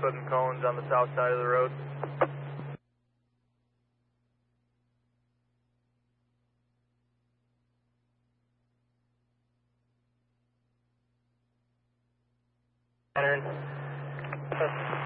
putting cones on the south side of the road. Pattern.